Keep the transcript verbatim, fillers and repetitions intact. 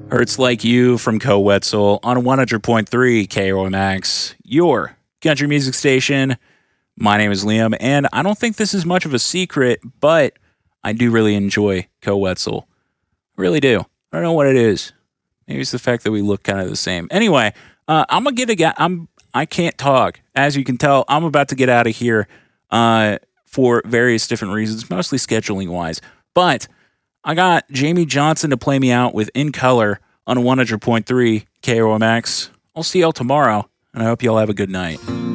Hurts Like You from Co Wetzel on one hundred point three K O M X, your country music station. My name is Liam, and I don't think this is much of a secret, but I do really enjoy Co Wetzel. I really do. I don't know what it is. Maybe it's the fact that we look kind of the same. Anyway, uh, I'm gonna get a guy. I'm I can't talk, as you can tell. I'm about to get out of here uh, for various different reasons, mostly scheduling wise, but I got Jamey Johnson to play me out with In Color on one hundred point three K O M X. I'll see y'all tomorrow, and I hope y'all have a good night.